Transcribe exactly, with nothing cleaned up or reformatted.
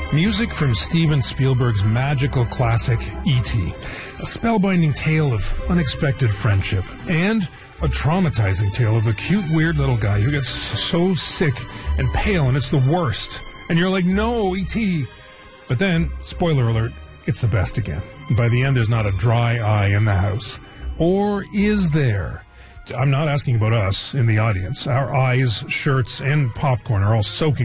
Music from Steven Spielberg's magical classic, E T A spellbinding tale of unexpected friendship, and a traumatizing tale of a cute, weird little guy who gets so sick and pale, and it's the worst. And you're like, no, E T But then, spoiler alert, it's the best again. By the end, there's not a dry eye in the house. Or is there? I'm not asking about us in the audience. Our eyes, shirts, and popcorn are all soaking